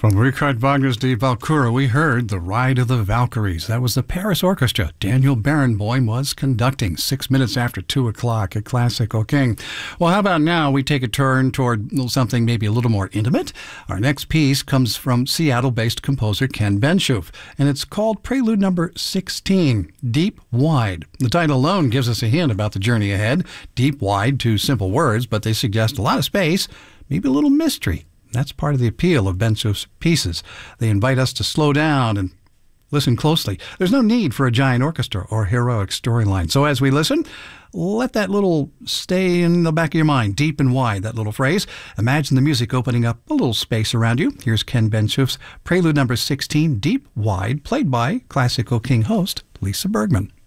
From Richard Wagner's Die Walküre, we heard The Ride of the Valkyries. That was the Paris Orchestra. Daniel Barenboim was conducting 6 minutes after 2 o'clock at Classical King. Well, how about now we take a turn toward something maybe a little more intimate? Our next piece comes from Seattle-based composer Ken Benchoof, and it's called Prelude number 16, Deep Wide. The title alone gives us a hint about the journey ahead. Deep, wide, two simple words, but they suggest a lot of space, maybe a little mystery. That's part of the appeal of Benchoof's pieces. They invite us to slow down and listen closely. There's no need for a giant orchestra or heroic storyline. So as we listen, let that little stay in the back of your mind, deep and wide, that little phrase. Imagine the music opening up a little space around you. Here's Ken Benchoof's Prelude number 16, Deep Wide, played by Classical King host Lisa Bergman.